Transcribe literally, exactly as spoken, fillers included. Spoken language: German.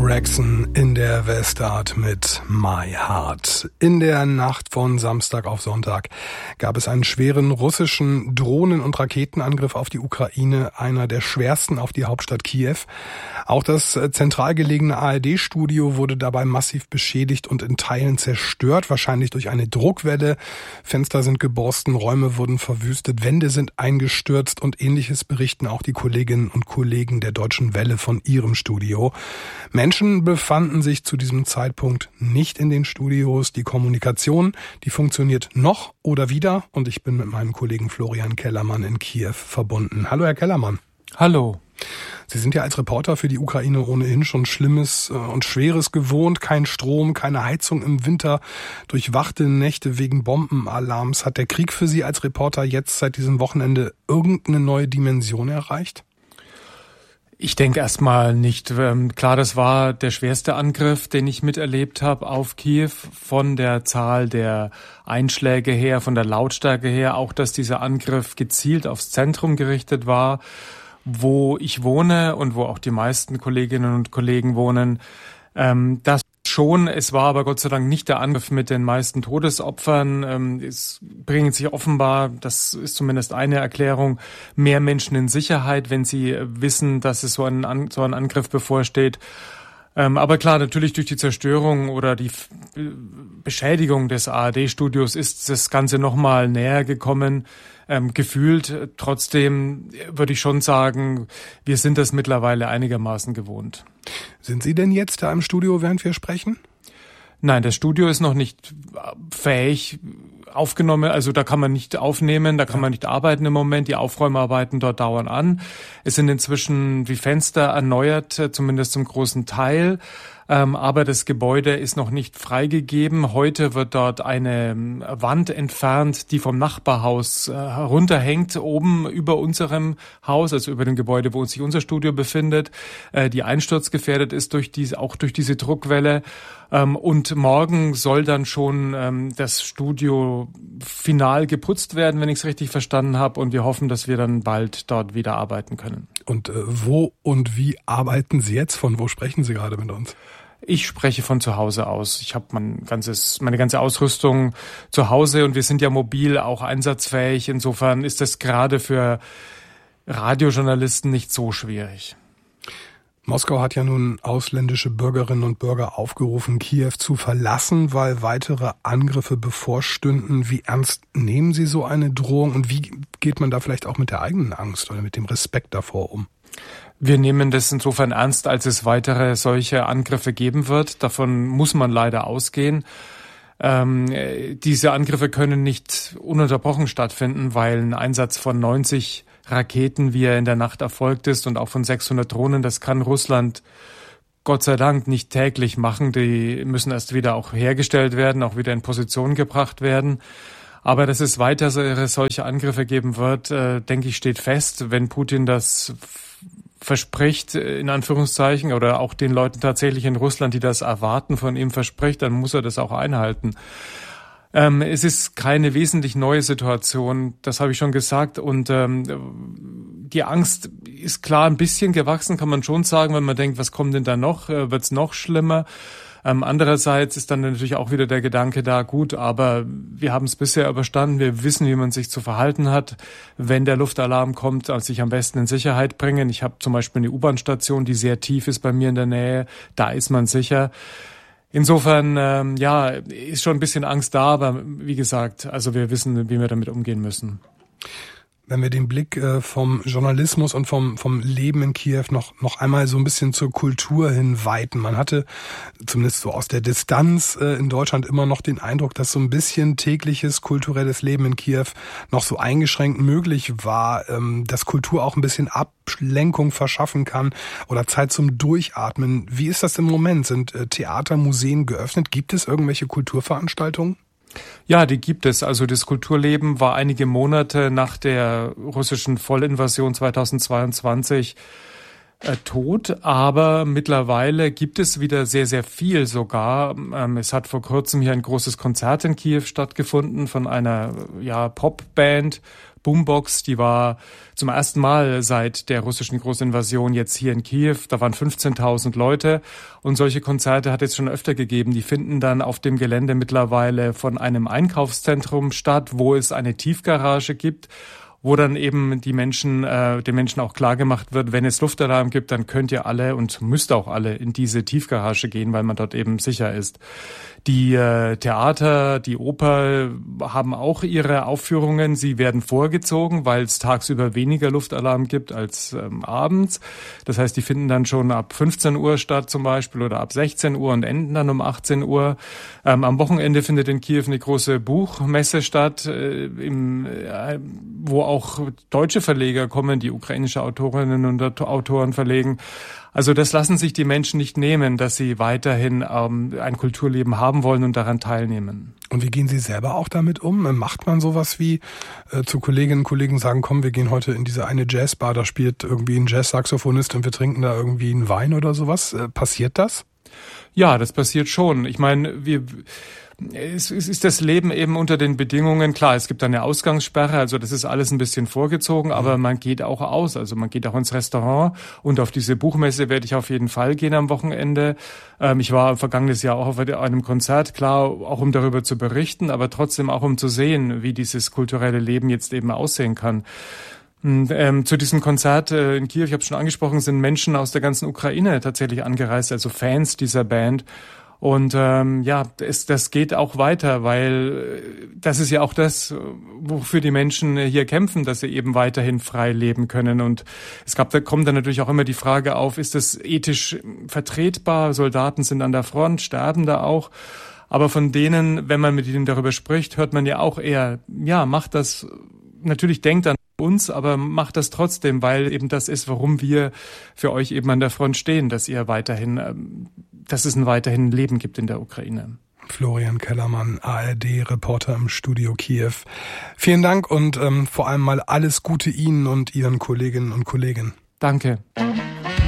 Rexon in der Westart mit My Heart. In der Nacht von Samstag auf Sonntag gab es einen schweren russischen Drohnen- und Raketenangriff auf die Ukraine, einer der schwersten auf die Hauptstadt Kiew. Auch das zentral gelegene A R D-Studio wurde dabei massiv beschädigt und in Teilen zerstört, wahrscheinlich durch eine Druckwelle. Fenster sind geborsten, Räume wurden verwüstet, Wände sind eingestürzt und Ähnliches berichten auch die Kolleginnen und Kollegen der Deutschen Welle von ihrem Studio. Menschen befanden sich zu diesem Zeitpunkt nicht in den Studios. Die Kommunikation, die funktioniert noch oder wieder. Und ich bin mit meinem Kollegen Florian Kellermann in Kiew verbunden. Hallo, Herr Kellermann. Hallo. Sie sind ja als Reporter für die Ukraine ohnehin schon Schlimmes und Schweres gewohnt. Kein Strom, keine Heizung im Winter, durchwachte Nächte wegen Bombenalarms. Hat der Krieg für Sie als Reporter jetzt seit diesem Wochenende irgendeine neue Dimension erreicht? Ich denke erstmal nicht. Klar, das war der schwerste Angriff, den ich miterlebt habe auf Kiew, von der Zahl der Einschläge her, von der Lautstärke her, auch dass dieser Angriff gezielt aufs Zentrum gerichtet war, wo ich wohne und wo auch die meisten Kolleginnen und Kollegen wohnen. Das schon, es war aber Gott sei Dank nicht der Angriff mit den meisten Todesopfern. Es bringen sich offenbar, das ist zumindest eine Erklärung, mehr Menschen in Sicherheit, wenn sie wissen, dass es so ein, so ein Angriff bevorsteht. Aber klar, natürlich durch die Zerstörung oder die Beschädigung des A R D-Studios ist das Ganze nochmal näher gekommen. Ähm, gefühlt, trotzdem würde ich schon sagen, wir sind das mittlerweile einigermaßen gewohnt. Sind Sie denn jetzt da im Studio, während wir sprechen? Nein, das Studio ist noch nicht fähig aufgenommen, also da kann man nicht aufnehmen, da kann ja. man nicht arbeiten im Moment, die Aufräumarbeiten dort dauern an. Es sind inzwischen die Fenster erneuert, zumindest zum großen Teil. Ähm, aber das Gebäude ist noch nicht freigegeben. Heute wird dort eine Wand entfernt, die vom Nachbarhaus äh, herunterhängt, oben über unserem Haus, also über dem Gebäude, wo sich unser Studio befindet, äh, die einsturzgefährdet ist durch diese, auch durch diese Druckwelle. Ähm, und morgen soll dann schon ähm, das Studio final geputzt werden, wenn ich es richtig verstanden habe. Und wir hoffen, dass wir dann bald dort wieder arbeiten können. Und äh, wo und wie arbeiten Sie jetzt? Von wo sprechen Sie gerade mit uns? Ich spreche von zu Hause aus. Ich habe mein ganzes, meine ganze Ausrüstung zu Hause und wir sind ja mobil auch einsatzfähig. Insofern ist das gerade für Radiojournalisten nicht so schwierig. Moskau hat ja nun ausländische Bürgerinnen und Bürger aufgerufen, Kiew zu verlassen, weil weitere Angriffe bevorstünden. Wie ernst nehmen Sie so eine Drohung und wie geht man da vielleicht auch mit der eigenen Angst oder mit dem Respekt davor um? Wir nehmen das insofern ernst, als es weitere solche Angriffe geben wird. Davon muss man leider ausgehen. Ähm, diese Angriffe können nicht ununterbrochen stattfinden, weil ein Einsatz von neunzig Raketen, wie er in der Nacht erfolgt ist, und auch von sechshundert Drohnen, das kann Russland Gott sei Dank nicht täglich machen. Die müssen erst wieder auch hergestellt werden, auch wieder in Position gebracht werden. Aber dass es weitere solche Angriffe geben wird, äh, denke ich, steht fest. Wenn Putin das verspricht, in Anführungszeichen, oder auch den Leuten tatsächlich in Russland, die das erwarten, von ihm verspricht, dann muss er das auch einhalten. Ähm, es ist keine wesentlich neue Situation, das habe ich schon gesagt. Und ähm, die Angst ist klar ein bisschen gewachsen, kann man schon sagen, wenn man denkt, was kommt denn da noch? Äh, wird's noch schlimmer? Ähm, andererseits ist dann natürlich auch wieder der Gedanke da, gut, aber wir haben es bisher überstanden, wir wissen, wie man sich zu verhalten hat. Wenn der Luftalarm kommt, also sich am besten in Sicherheit bringen. Ich habe zum Beispiel eine U-Bahn-Station, die sehr tief ist bei mir in der Nähe, da ist man sicher. Insofern, ähm, ja, ist schon ein bisschen Angst da, aber wie gesagt, also wir wissen, wie wir damit umgehen müssen. Wenn wir den Blick äh, vom Journalismus und vom vom Leben in Kiew noch noch einmal so ein bisschen zur Kultur hin weiten. Man hatte zumindest so aus der Distanz äh, in Deutschland immer noch den Eindruck, dass so ein bisschen tägliches kulturelles Leben in Kiew noch so eingeschränkt möglich war, ähm, dass Kultur auch ein bisschen Ablenkung verschaffen kann oder Zeit zum Durchatmen. Wie ist das im Moment? Sind äh, Theater, Museen geöffnet? Gibt es irgendwelche Kulturveranstaltungen? Ja, die gibt es. Also das Kulturleben war einige Monate nach der russischen Vollinvasion zweitausendzweiundzwanzig äh, tot, aber mittlerweile gibt es wieder sehr, sehr viel sogar. Ähm, es hat vor kurzem hier ein großes Konzert in Kiew stattgefunden von einer ja, Popband, Boombox, die war zum ersten Mal seit der russischen Großinvasion jetzt hier in Kiew. Da waren fünfzehntausend Leute und solche Konzerte hat es schon öfter gegeben. Die finden dann auf dem Gelände mittlerweile von einem Einkaufszentrum statt, wo es eine Tiefgarage gibt, wo dann eben die Menschen, äh, den Menschen auch klar gemacht wird, wenn es Luftalarm gibt, dann könnt ihr alle und müsst auch alle in diese Tiefgarage gehen, weil man dort eben sicher ist. Die äh, Theater, die Oper haben auch ihre Aufführungen. Sie werden vorgezogen, weil es tagsüber weniger Luftalarm gibt als ähm, abends. Das heißt, die finden dann schon ab fünfzehn Uhr statt zum Beispiel oder ab sechzehn Uhr und enden dann um achtzehn Uhr. Ähm, am Wochenende findet in Kiew eine große Buchmesse statt, äh, im, äh, wo auch deutsche Verleger kommen, die ukrainische Autorinnen und Autoren verlegen. Also das lassen sich die Menschen nicht nehmen, dass sie weiterhin ähm, ein Kulturleben haben wollen und daran teilnehmen. Und wie gehen Sie selber auch damit um? Macht man sowas wie äh, zu Kolleginnen und Kollegen sagen, komm, wir gehen heute in diese eine Jazzbar, da spielt irgendwie ein Jazz-Saxophonist und wir trinken da irgendwie einen Wein oder sowas? Äh, passiert das? Ja, das passiert schon. Ich meine, wir... Es ist das Leben eben unter den Bedingungen, klar, es gibt eine Ausgangssperre, also das ist alles ein bisschen vorgezogen, aber man geht auch aus, also man geht auch ins Restaurant und auf diese Buchmesse werde ich auf jeden Fall gehen am Wochenende. Ähm, ich war vergangenes Jahr auch auf einem Konzert, klar, auch um darüber zu berichten, aber trotzdem auch um zu sehen, wie dieses kulturelle Leben jetzt eben aussehen kann. Und, ähm, zu diesem Konzert äh, in Kiew, ich habe es schon angesprochen, sind Menschen aus der ganzen Ukraine tatsächlich angereist, also Fans dieser Band. Und ähm, ja, das, das geht auch weiter, weil das ist ja auch das, wofür die Menschen hier kämpfen, dass sie eben weiterhin frei leben können. Und es gab, da kommt dann natürlich auch immer die Frage auf, ist das ethisch vertretbar? Soldaten sind an der Front, sterben da auch. Aber von denen, wenn man mit ihnen darüber spricht, hört man ja auch eher, ja, macht das, natürlich denkt an uns, aber macht das trotzdem, weil eben das ist, warum wir für euch eben an der Front stehen, dass ihr weiterhin, dass es ein weiterhin Leben gibt in der Ukraine. Florian Kellermann, A R D-Reporter im Studio Kiew. Vielen Dank und ähm, vor allem mal alles Gute Ihnen und Ihren Kolleginnen und Kollegen. Danke.